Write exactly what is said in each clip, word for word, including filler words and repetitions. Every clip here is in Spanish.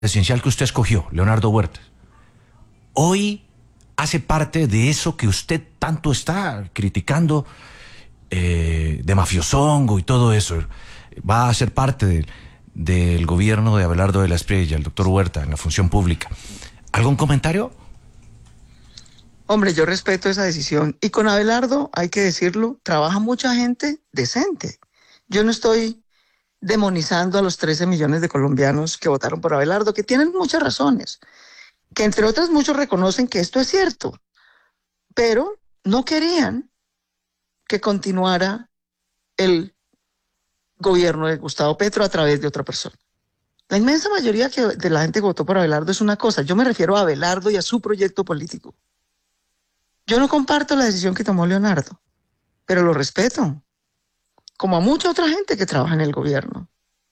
presidencial que usted escogió, Leonardo Huerta, hoy hace parte de eso que usted tanto está criticando, eh, de mafiosongo y todo eso. Va a ser parte de, del gobierno de Abelardo de la Espriella, el doctor Huerta, en la función pública. ¿Algún comentario? Hombre, yo respeto esa decisión. Y con Abelardo, hay que decirlo, trabaja mucha gente decente. Yo no estoy demonizando a los trece millones de colombianos que votaron por Abelardo, que tienen muchas razones, que entre otras muchos reconocen que esto es cierto, pero no querían que continuara el gobierno de Gustavo Petro a través de otra persona. La inmensa mayoría que de la gente que votó por Abelardo es una cosa. Yo me refiero a Abelardo y a su proyecto político. Yo no comparto la decisión que tomó Leonardo, pero lo respeto, como a mucha otra gente que trabaja en el gobierno.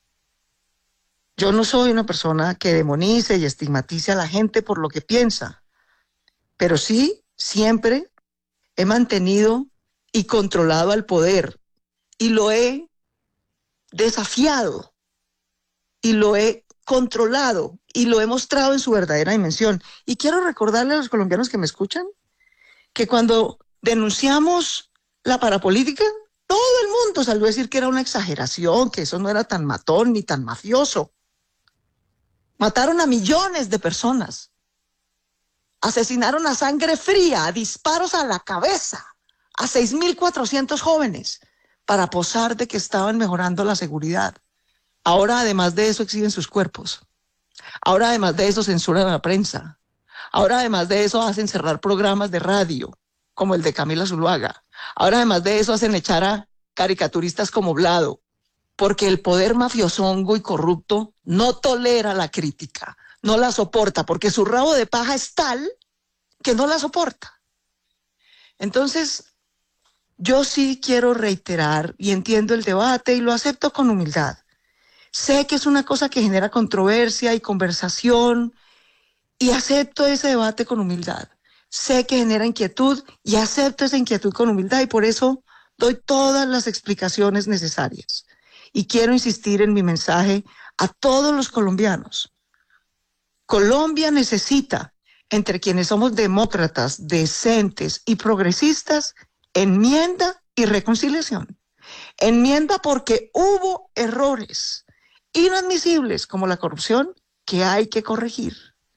Yo no soy una persona que demonice y estigmatice a la gente por lo que piensa, pero sí siempre he mantenido y controlado al poder y lo he desafiado y lo he controlado y lo he mostrado en su verdadera dimensión. Y quiero recordarle a los colombianos que me escuchan que cuando denunciamos la parapolítica, todo el mundo salió a decir que era una exageración, que eso no era tan matón ni tan mafioso. Mataron a millones de personas. Asesinaron a sangre fría, a disparos a la cabeza, a seis mil cuatrocientos jóvenes para posar de que estaban mejorando la seguridad. Ahora, además de eso, exhiben sus cuerpos. Ahora, además de eso, censuran a la prensa. Ahora, además de eso, hacen cerrar programas de radio, como el de Camila Zuluaga. Ahora, además de eso, hacen echar a caricaturistas como Blado, porque el poder mafiosongo y corrupto no tolera la crítica, no la soporta, porque su rabo de paja es tal que no la soporta. Entonces, yo sí quiero reiterar, y entiendo el debate y lo acepto con humildad. Sé que es una cosa que genera controversia y conversación, y acepto ese debate con humildad. Sé que genera inquietud y acepto esa inquietud con humildad y por eso doy todas las explicaciones necesarias. Y quiero insistir en mi mensaje a todos los colombianos. Colombia necesita, entre quienes somos demócratas, decentes y progresistas, enmienda y reconciliación. Enmienda porque hubo errores inadmisibles como la corrupción que hay que corregir.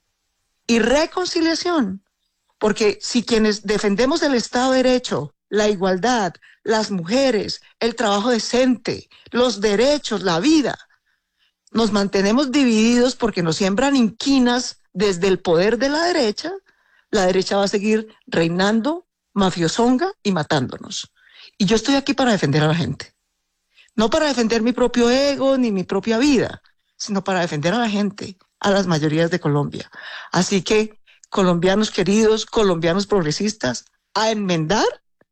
Y reconciliación, porque si quienes defendemos el Estado de Derecho, la igualdad, las mujeres, el trabajo decente, los derechos, la vida, nos mantenemos divididos porque nos siembran inquinas desde el poder de la derecha, la derecha va a seguir reinando, mafiosonga y matándonos. Y yo estoy aquí para defender a la gente. No para defender mi propio ego ni mi propia vida, sino para defender a la gente, a las mayorías de Colombia. Así que, colombianos queridos, colombianos progresistas, a enmendar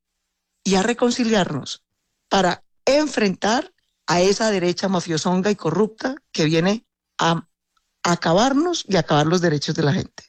y a reconciliarnos para enfrentar a esa derecha mafiosonga y corrupta que viene a acabarnos y acabar los derechos de la gente.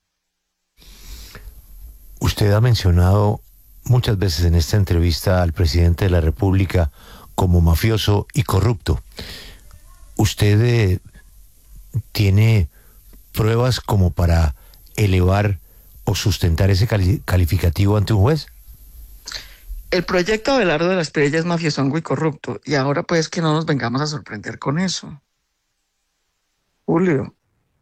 Usted ha mencionado muchas veces en esta entrevista al presidente de la República como mafioso y corrupto. ¿Usted eh, tiene pruebas como para elevar o sustentar ese cali- calificativo ante un juez? El proyecto Abelardo de la Espriella es mafiosongo y corrupto, y ahora pues que no nos vengamos a sorprender con eso. Julio.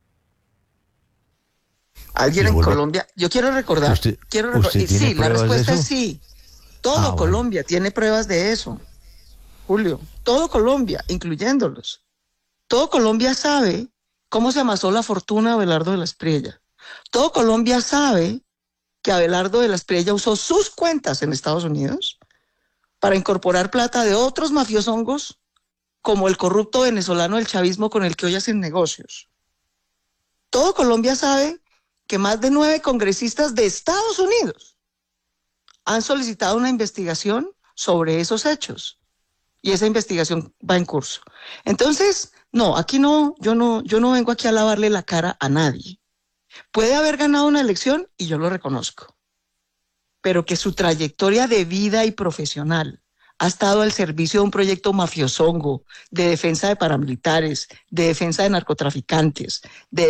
Alguien en Colombia, yo quiero recordar, ¿Usted, quiero recordar, usted tiene sí, la pruebas de respuesta eso? es sí. Todo Ah, Colombia bueno. tiene pruebas de eso, Julio. Todo Colombia, incluyéndolos. Todo Colombia sabe cómo se amasó la fortuna de Abelardo de la Espriella. Todo Colombia sabe que Abelardo de la Espriella usó sus cuentas en Estados Unidos para incorporar plata de otros mafiosongos como el corrupto venezolano del chavismo con el que hoy hacen negocios. Todo Colombia sabe que más de nueve congresistas de Estados Unidos han solicitado una investigación sobre esos hechos y esa investigación va en curso. Entonces, no, aquí no, yo no, yo no vengo aquí a lavarle la cara a nadie. Puede haber ganado una elección y yo lo reconozco, pero que su trayectoria de vida y profesional ha estado al servicio de un proyecto mafiosongo, de defensa de paramilitares, de defensa de narcotraficantes, de